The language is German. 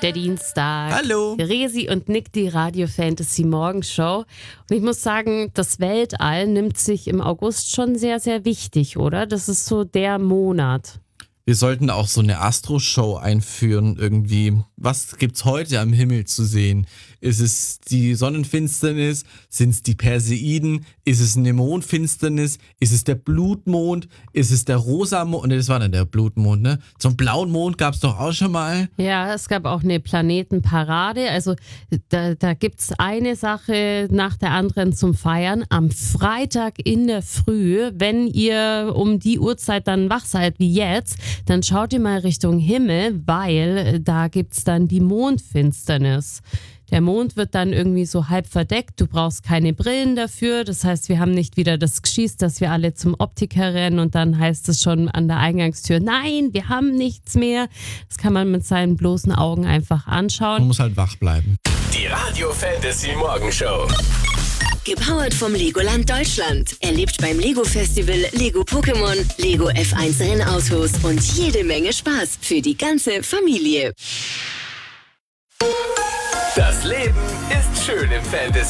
Der Dienstag. Hallo. Resi und Nick, die Radio Fantasy Morgenshow. Und ich muss sagen, das Weltall nimmt sich im August schon sehr, sehr wichtig, oder? Das ist so der Monat. Wir sollten auch so eine Astro-Show einführen irgendwie. Was gibt's heute am Himmel zu sehen? Ist es die Sonnenfinsternis? Sind es die Perseiden? Ist es eine Mondfinsternis? Ist es der Blutmond? Ist es der rosa Mond? Ne, das war dann der Blutmond, ne? So einen blauen Mond gab's doch auch schon mal. Ja, es gab auch eine Planetenparade. Also da gibt's eine Sache nach der anderen zum Feiern. Am Freitag in der Früh, wenn ihr um die Uhrzeit dann wach seid wie jetzt, dann schaut ihr mal Richtung Himmel, weil da gibt's dann die Mondfinsternis. Der Mond wird dann irgendwie so halb verdeckt. Du brauchst keine Brillen dafür. Das heißt, wir haben nicht wieder das Geschiss, dass wir alle zum Optiker rennen und dann heißt es schon an der Eingangstür, nein, wir haben nichts mehr. Das kann man mit seinen bloßen Augen einfach anschauen. Man muss halt wach bleiben. Die Radio Fantasy Morgenshow. Gepowert vom Legoland Deutschland. Erlebt beim Lego Festival Lego Pokémon, Lego F1 Rennautos und jede Menge Spaß für die ganze Familie. Das Leben ist schön im Fantasy.